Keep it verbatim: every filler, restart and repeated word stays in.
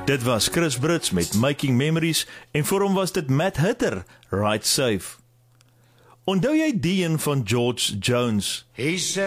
Dit was Chris Brits met Making Memories en vir hom was dit Matt Hitter, Ride Safe. Onthou jy die een van George Jones? He said